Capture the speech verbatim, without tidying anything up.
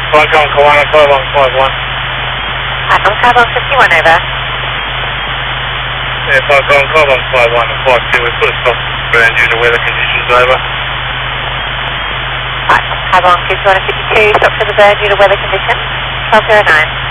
Falcon Kawana five one five one. Falcon five one fifty-one, over. Yeah, Falcon five one five one and five two, we put a stop ground due to weather conditions, over. Falcon five one fifty-one and fifty-two, stop for the burn due to weather conditions. twelve oh nine.